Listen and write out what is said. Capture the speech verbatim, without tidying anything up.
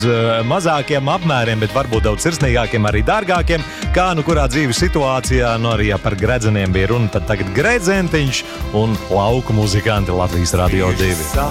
mazākiem apmēriem, bet varbūt daudz sirsnīgākiem, arī dārgākiem, kā nu kurā dzīves situācijā, nu arī ja par gredzeniem bija runa, tad tagad gredzentiņš un lauku muzikanti Latvijas Radio divi.